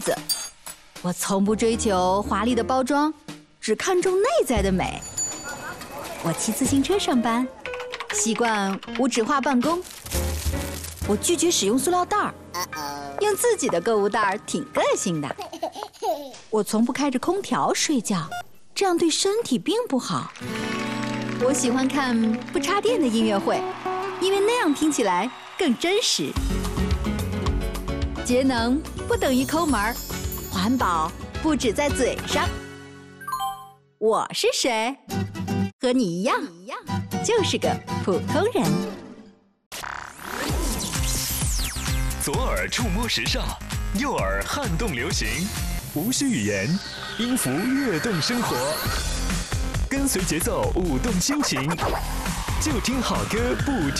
我从不追求华丽的包装，只看重内在的美。我骑自行车上班，习惯无纸化办公。我拒绝使用塑料袋儿，用自己的购物袋儿挺个性的。我从不开着空调睡觉，这样对身体并不好。我喜欢看不插电的音乐会，因为那样听起来更真实。节能不等于抠门儿，环保不只在嘴上。我是谁？和你一样，就是个普通人。 左耳触摸时尚，右耳撼动流行，无需语言，音符跃动生活，跟随节奏舞动心情，就听好歌不听。